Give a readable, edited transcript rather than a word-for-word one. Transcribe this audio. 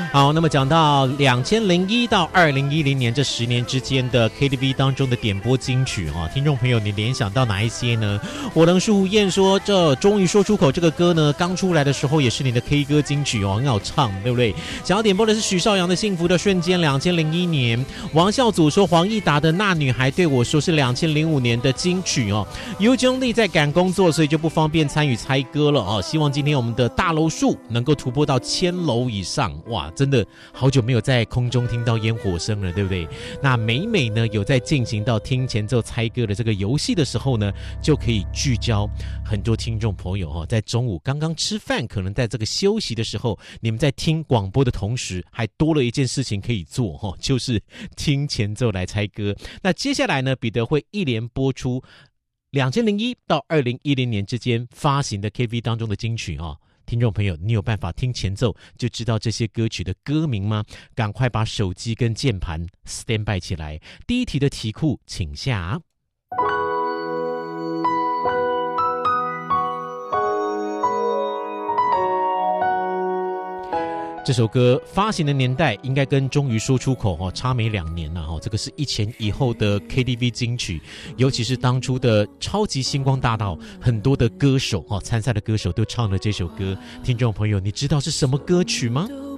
好，那么讲到2001到2010年这10年之间的 KTV 当中的点播金曲听众朋友你联想到哪一些呢？我能舒燕说这终于说出口这个歌呢，刚出来的时候也是你的 K 歌金曲很好唱，对不对？想要点播的是许绍洋的幸福的瞬间2001年，王孝祖说黄义达的那女孩对我说是2005年的金曲尤经理在赶工作，所以就不方便参与猜歌了希望今天我们的大楼数能够突破到1000楼以上，哇，真的好久没有在空中听到烟火声了，对不对？那每呢有在进行到听前奏猜歌的这个游戏的时候呢，就可以聚焦很多听众朋友在中午刚刚吃饭，可能在这个休息的时候，你们在听广播的同时，还多了一件事情可以做就是听前奏来猜歌。那接下来呢，彼得会一连播出2001到2010年之间发行的 KTV 当中的金曲听众朋友，你有办法听前奏就知道这些歌曲的歌名吗？赶快把手机跟键盘 stand by 起来。第一题的题库请下。这首歌发行的年代应该跟终于说出口差没2年了这个是一前一后的 KTV 金曲，尤其是当初的超级星光大道，很多的歌手参赛的歌手都唱了这首歌。听众朋友，你知道是什么歌曲吗？ 都